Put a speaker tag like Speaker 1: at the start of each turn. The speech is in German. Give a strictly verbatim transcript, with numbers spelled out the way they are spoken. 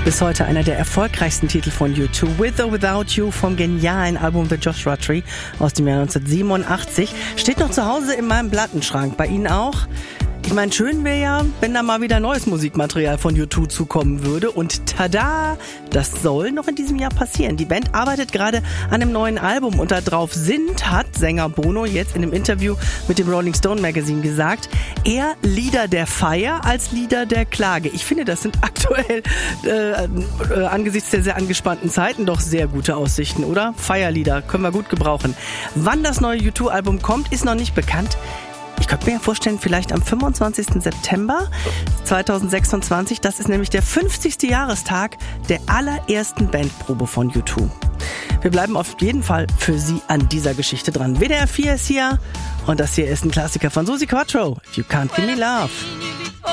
Speaker 1: Bis heute einer der erfolgreichsten Titel von U zwei, With or Without You vom genialen Album The Joshua Tree aus dem Jahr neunzehnhundertsiebenundachtzig. Steht noch zu Hause in meinem Plattenschrank. Bei Ihnen auch? Ich meine, schön wäre ja, wenn da mal wieder neues Musikmaterial von U zwei zukommen würde. Und tada, das soll noch in diesem Jahr passieren. Die Band arbeitet gerade an einem neuen Album und da drauf sind, hat Sänger Bono jetzt in einem Interview mit dem Rolling Stone Magazine gesagt, eher Lieder der Feier als Lieder der Klage. Ich finde, das sind aktuell äh, äh, angesichts der sehr angespannten Zeiten doch sehr gute Aussichten, oder? Feierlieder können wir gut gebrauchen. Wann das neue U zwei Album kommt, ist noch nicht bekannt. Ich könnte mir ja vorstellen, vielleicht am fünfundzwanzigsten September zweitausendsechsundzwanzig. Das ist nämlich der fünfzigste Jahrestag der allerersten Bandprobe von U zwei. Wir bleiben auf jeden Fall für Sie an dieser Geschichte dran. W D R vier ist hier und das hier ist ein Klassiker von Suzi Quatro. If You Can't Give Me Love.